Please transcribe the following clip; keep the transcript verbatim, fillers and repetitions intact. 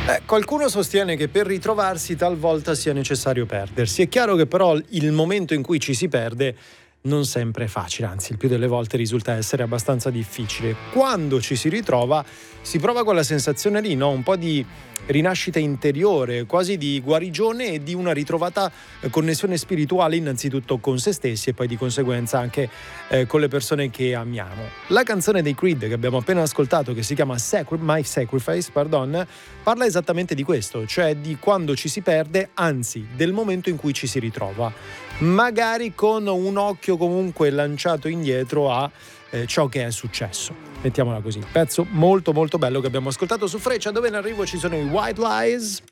Eh, qualcuno sostiene che per ritrovarsi talvolta sia necessario perdersi. È chiaro che però il momento in cui ci si perde non sempre è facile, anzi il più delle volte risulta essere abbastanza difficile. Quando ci si ritrova si prova quella sensazione lì, no? Un po' di rinascita interiore, quasi di guarigione e di una ritrovata connessione spirituale innanzitutto con se stessi e poi di conseguenza anche eh, con le persone che amiamo. La canzone dei Creed che abbiamo appena ascoltato, che si chiama Sacri- My Sacrifice, pardon, parla esattamente di questo, cioè di quando ci si perde, anzi del momento in cui ci si ritrova, magari con un occhio comunque lanciato indietro a eh, ciò che è successo. Mettiamola così. Pezzo molto molto bello che abbiamo ascoltato su Freccia, dove in arrivo ci sono i White Lies.